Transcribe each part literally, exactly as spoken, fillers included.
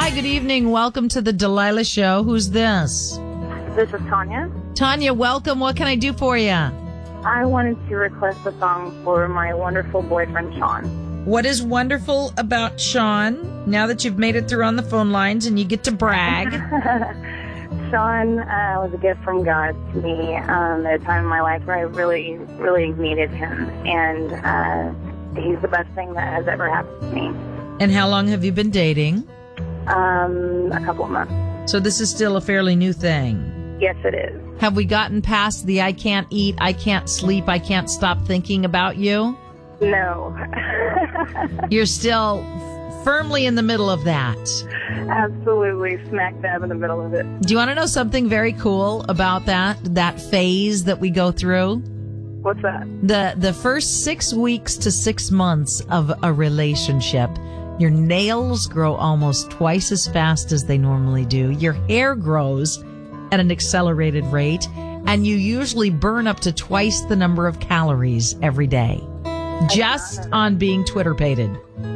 Hi, good evening. Welcome to the Delilah Show. Who's this? This is Tanya. Tanya, welcome. What can I do for you? I wanted to request a song for my wonderful boyfriend, Sean. What is wonderful about Sean, now that you've made it through on the phone lines and you get to brag? Sean uh, was a gift from God to me um, at a time in my life where I really, really needed him. And uh, he's the best thing that has ever happened to me. And how long have you been dating? Um, a couple of months. So this is still a fairly new thing. Yes, it is. Have we gotten past the I can't eat, I can't sleep, I can't stop thinking about you? No. You're still firmly in the middle of that. Absolutely smack dab in the middle of it. Do you want to know something very cool about that, that phase that we go through? What's that? The, the first six weeks to six months of a relationship, your nails grow almost twice as fast as they normally do. Your hair grows at an accelerated rate, and you usually burn up to twice the number of calories every day just on being Twitter-pated.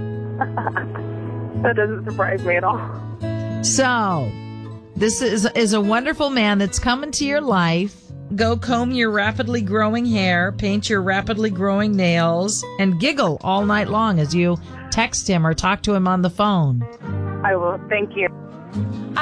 That doesn't surprise me at all. So, this is, is a wonderful man that's come into your life. Go comb your rapidly growing hair, paint your rapidly growing nails, and giggle all night long as you text him or talk to him on the phone. I will. Thank you.